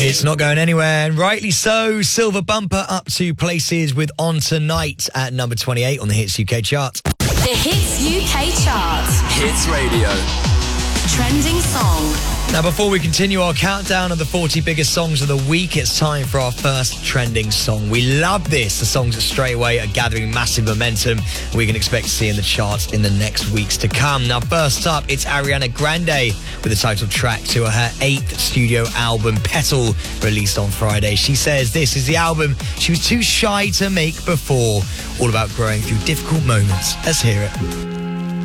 It's not going anywhere, and rightly so. Silver Bumper up 2 places with On Tonight at number 28 on the Hits UK chart. The Hits UK chart. Hits Radio. Trending song. Now, before we continue our countdown of the 40 biggest songs of the week, it's time for our first trending song. We love this. The songs that straight away are gathering massive momentum. We can expect to see in the charts in the next weeks to come. Now, first up, it's Ariana Grande with the title track to her 8th studio album, Petal, released on Friday. She says this is the album she was too shy to make before, all about growing through difficult moments. Let's hear it.